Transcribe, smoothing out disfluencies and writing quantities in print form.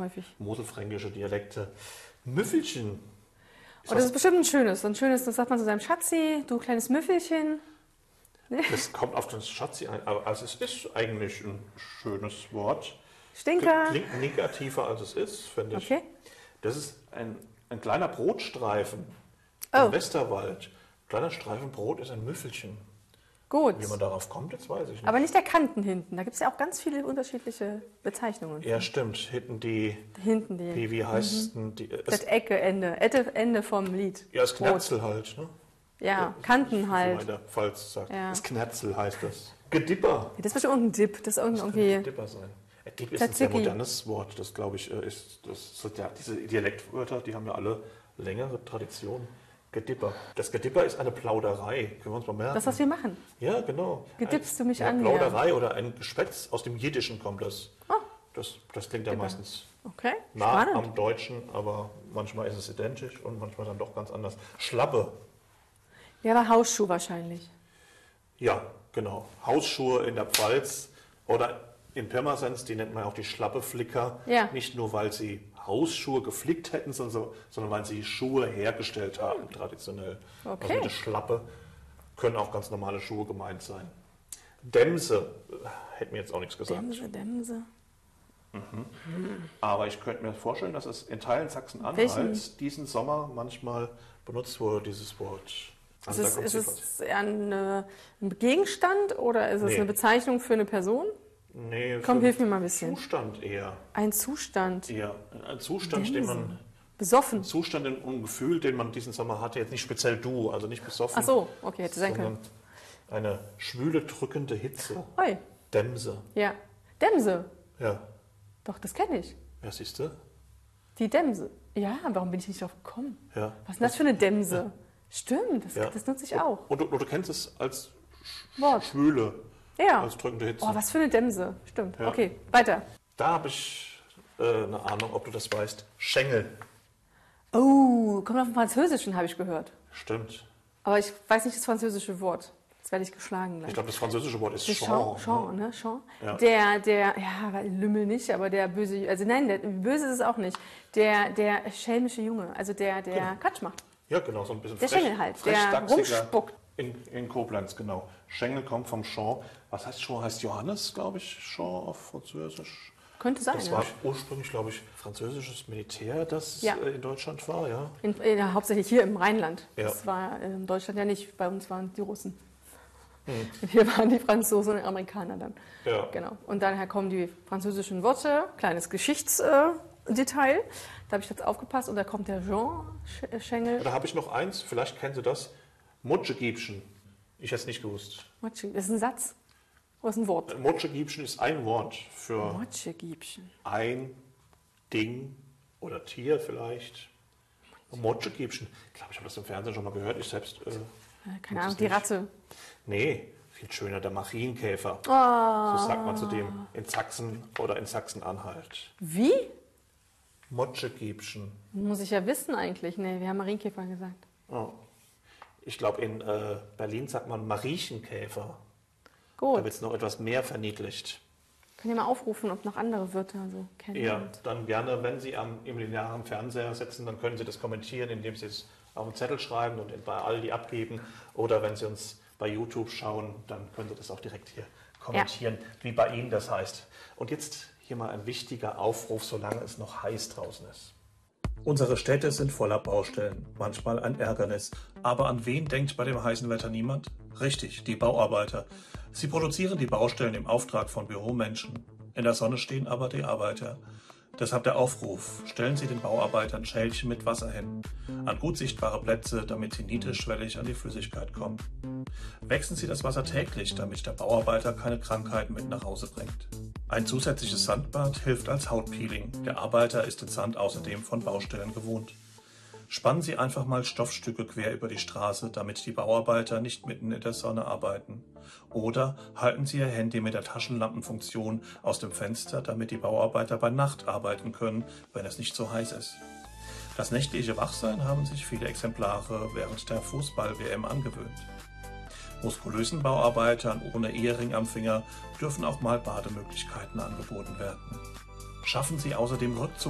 häufig. Moselfränkische Dialekte. Müffelchen. Oh, das ist bestimmt ein schönes. Das sagt man zu seinem Schatzi, du kleines Müffelchen. Das kommt auf das Schatzi ein, aber also es ist eigentlich ein schönes Wort. Stinker. Klingt negativer, als es ist, finde ich. Okay. Das ist ein kleiner Brotstreifen Oh. im Westerwald. Ein kleiner Streifen Brot ist ein Müffelchen. Gut. Wie man darauf kommt, jetzt weiß ich nicht. Aber nicht der Kanten hinten. Da gibt es ja auch ganz viele unterschiedliche Bezeichnungen. Ja, stimmt. Hinten die, wie heißt denn die? Das Ende vom Lied. Ja, das Knärzel halt. Ne? Ja, Kanten Wie man halt. in der Pfalz sagt. Ja. Das Knärzel heißt das. Gedipper. Das ist bestimmt irgendein Dip. Das ist Das irgendwie. könnte Dipper sein. Dip ist ein sehr Tzatziki. modernes Wort. Das, glaube ich, diese Dialektwörter, die haben ja alle längere Tradition. Gedipper. Das Gedipper ist eine Plauderei. Können wir uns mal merken. Das, was wir machen. Ja, genau. Gedippst du mich ja, an? Plauderei oder ein Geschwätz. Aus dem Jiddischen kommt das. Oh. Das klingt ja meistens Okay, nah spannend. am Deutschen, aber manchmal ist es identisch und manchmal dann doch ganz anders. Schlappe. Ja, aber Hausschuh wahrscheinlich. Ja, genau. Hausschuhe in der Pfalz oder in Pirmasens, die nennt man auch die Schlappeflicker. Ja. Nicht nur, weil sie Hausschuhe geflickt hätten, sondern weil sie Schuhe hergestellt haben, traditionell. Okay. Also mit der Schlappe können auch ganz normale Schuhe gemeint sein. Dämse, hätte mir jetzt auch nichts gesagt. Dämse. Aber ich könnte mir vorstellen, dass es in Teilen Sachsen-Anhalts diesen Sommer manchmal benutzt wurde, dieses Wort. Also Ist es eher ein Gegenstand oder ist es Nee. eine Bezeichnung für eine Person? Nee, Komm, für hilf mir mal ein bisschen. Zustand eher. Ein Zustand. Eher ein Zustand, Besoffen. ein Gefühl, den man diesen Sommer hatte, jetzt nicht speziell du, also nicht besoffen. Ach so, okay, hätte sein sondern können. eine schwüle, drückende Hitze. Oi, Dämse. ja. Dämse. Ja. Doch, das kenne ich. Ja, siehst du? Die Dämse. Ja, warum bin ich nicht drauf gekommen? Ja. Was ist denn das für eine Dämse? Stimmt, Ja. das nutze ich auch. Und du kennst es als Wort. schwüle, Ja. als drückende Hitze. Oh, was für eine Dämse. Stimmt. Ja. Okay, weiter. Da habe ich eine Ahnung, ob du das weißt. Schengel. Oh, kommt auf dem Französischen, habe ich gehört. Stimmt. Aber ich weiß nicht das französische Wort. Jetzt werde ich geschlagen gleich. Ich glaube, das französische Wort ist Der Champ. Champ, ne? Champ. Ja. Ja, weil Lümmel nicht, aber der böse, also nein, der böse ist es auch nicht. Der schelmische Junge, also der Quatsch macht. Ja, genau, so ein bisschen Der Schengel halt, der frechdachsiger rumspuckt. In Koblenz, genau. Schengel kommt vom Champ. Was heißt Champ? Heißt Johannes, glaube ich, Champ auf Französisch. Könnte sein, Das ja. war ursprünglich, glaube ich, französisches Militär, das Ja. in Deutschland war, ja. Hauptsächlich hier im Rheinland. Ja. Das war in Deutschland ja nicht. Bei uns waren die Russen. Hier waren die Franzosen und die Amerikaner dann. Ja. Genau. Und daher kommen die französischen Worte. Kleines Geschichtsdetail. Da habe ich jetzt aufgepasst. Und da kommt der Jean Schengel. Da habe ich noch eins, vielleicht kennen Sie das. Mutschegiebchen. Ich hätte es nicht gewusst. Das ist ein Satz. Oder ist ein Wort? Mutschegiebchen ist ein Wort für Motschegiebchen. ein Ding oder Tier vielleicht. Motschegiebchen. Ich glaube, ich habe das im Fernsehen schon mal gehört. Ich selbst. Keine nutze Ahnung, es die nicht. Ratte. Nee, viel schöner, der Marienkäfer. Oh. So sagt man zu dem in Sachsen oder in Sachsen-Anhalt. Wie? Motschegiebchen. Muss ich ja wissen eigentlich. Nee, wir haben Marienkäfer gesagt. Oh. Ich glaube, in Berlin sagt man Mariechenkäfer. Da Gut. wird es noch etwas mehr verniedlicht. Könnt ihr mal aufrufen, ob noch andere Wörter so kennen? Ja, dann gerne, wenn Sie im linearen Fernseher sitzen, dann können Sie das kommentieren, indem Sie es auf einen Zettel schreiben und bei Aldi abgeben. Oder wenn Sie uns bei YouTube schauen, dann können Sie das auch direkt hier kommentieren, wie bei Ihnen das heißt. Und jetzt hier mal ein wichtiger Aufruf, solange es noch heiß draußen ist. Unsere Städte sind voller Baustellen, manchmal ein Ärgernis. Aber an wen denkt bei dem heißen Wetter niemand? Richtig, die Bauarbeiter. Sie produzieren die Baustellen im Auftrag von Büromenschen. In der Sonne stehen aber die Arbeiter. Deshalb der Aufruf, stellen Sie den Bauarbeitern Schälchen mit Wasser hin, an gut sichtbare Plätze, damit sie niedrigschwellig an die Flüssigkeit kommen. Wechseln Sie das Wasser täglich, damit der Bauarbeiter keine Krankheiten mit nach Hause bringt. Ein zusätzliches Sandbad hilft als Hautpeeling. Der Arbeiter ist den Sand außerdem von Baustellen gewohnt. Spannen Sie einfach mal Stoffstücke quer über die Straße, damit die Bauarbeiter nicht mitten in der Sonne arbeiten. Oder halten Sie Ihr Handy mit der Taschenlampenfunktion aus dem Fenster, damit die Bauarbeiter bei Nacht arbeiten können, wenn es nicht so heiß ist. Das nächtliche Wachsein haben sich viele Exemplare während der Fußball-WM angewöhnt. Muskulösen Bauarbeitern ohne Ehering am Finger dürfen auch mal Bademöglichkeiten angeboten werden. Schaffen Sie außerdem Rückzug